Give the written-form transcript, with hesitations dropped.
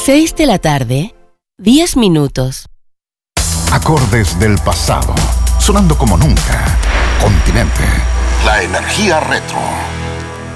6 de la tarde, 10 minutos. Acordes del pasado, sonando como nunca. Continente, la energía retro.